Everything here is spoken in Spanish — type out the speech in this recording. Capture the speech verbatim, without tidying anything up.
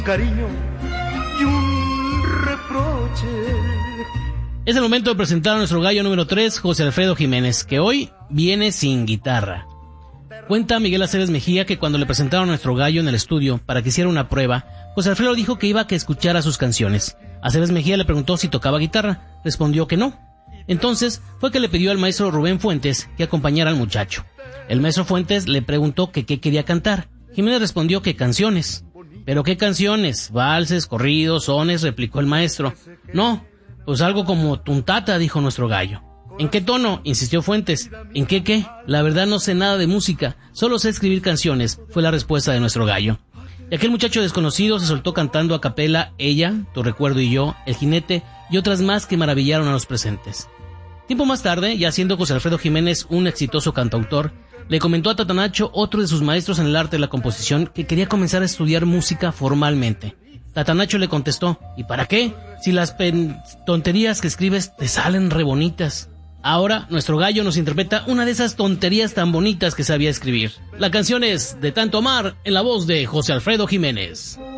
cariño y un reproche. Es el momento de presentar a nuestro gallo número tres, José Alfredo Jiménez, que hoy viene sin guitarra. Cuenta Miguel Aceves Mejía que cuando le presentaron a nuestro gallo en el estudio para que hiciera una prueba, José Alfredo dijo que iba a que escuchara sus canciones. Aceves Mejía le preguntó si tocaba guitarra, respondió que no. Entonces fue que le pidió al maestro Rubén Fuentes que acompañara al muchacho. El maestro Fuentes le preguntó que qué quería cantar. Jiménez respondió que canciones. ¿Pero qué canciones? Valses, corridos, sones, replicó el maestro. No, pues algo como tuntata, dijo nuestro gallo. ¿En qué tono?, insistió Fuentes. ¿En qué qué? La verdad no sé nada de música, solo sé escribir canciones, fue la respuesta de nuestro gallo. Y aquel muchacho desconocido se soltó cantando a capela Ella, Tu recuerdo y yo, El jinete y otras más que maravillaron a los presentes. Tiempo más tarde, ya siendo José Alfredo Jiménez un exitoso cantautor, le comentó a Tatanacho, otro de sus maestros en el arte de la composición, que quería comenzar a estudiar música formalmente. Tatanacho le contestó, ¿y para qué? Si las pen- tonterías que escribes te salen re bonitas. Ahora, nuestro gallo nos interpreta una de esas tonterías tan bonitas que sabía escribir. La canción es De tanto amar, en la voz de José Alfredo Jiménez.